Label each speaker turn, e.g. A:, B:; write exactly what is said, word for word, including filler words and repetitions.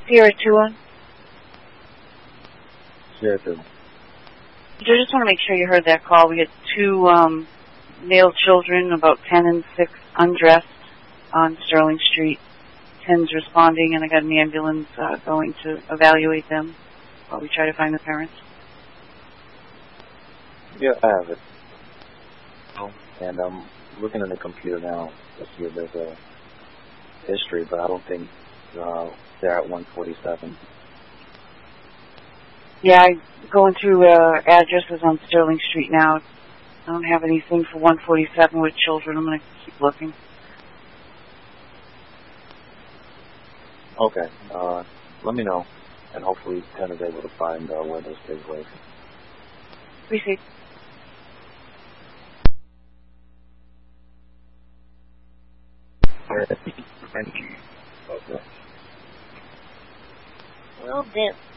A: Sierra two.
B: Sierra two.
A: I just want to make sure you heard that call. We had two um, male children, about ten and six, undressed on Sterling Street. ten's responding, and I got an ambulance uh, going to evaluate them while we try to find the parents.
B: Yeah, I have it. Oh, and I'm looking in the computer now to see if there's a history, but I don't think uh, they're at one forty-seven.
A: Yeah, I'm going through uh, addresses on Sterling Street now. I don't have anything for one forty-seven with children. I'm going to keep looking.
B: Okay. Uh, let me know, and hopefully Ken is able to find uh, where those kids live.
A: Appreciate it.
B: Thank you. Okay.
C: Will do.